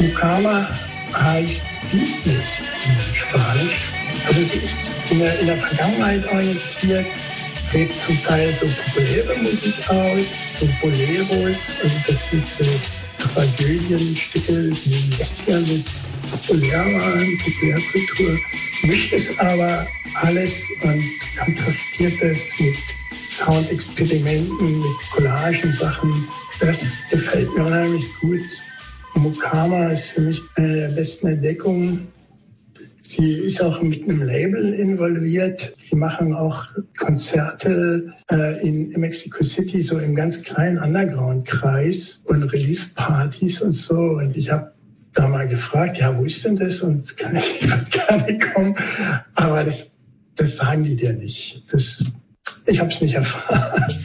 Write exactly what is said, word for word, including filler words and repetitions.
Mucama heißt dienstlich in Spanisch. Also es ist in der, in der Vergangenheit orientiert, trägt zum Teil so populäre Musik aus, so Boleros, also das sind so Tragödienstücke, die in den sechzigern so populär waren, Populärkultur, mischt es aber alles und kontrastiert es mit Soundexperimenten, mit Collagensachen. Das gefällt mir unheimlich gut. Mucama ist für mich eine der besten Entdeckungen. Sie ist auch mit einem Label involviert. Sie machen auch Konzerte äh, in, in Mexico City, so im ganz kleinen Underground-Kreis und Release-Partys und so. Und ich habe da mal gefragt, ja, wo ist denn das? Und kann ich gar nicht kommen. Aber das, das sagen die dir nicht. Das, ich habe es nicht erfahren.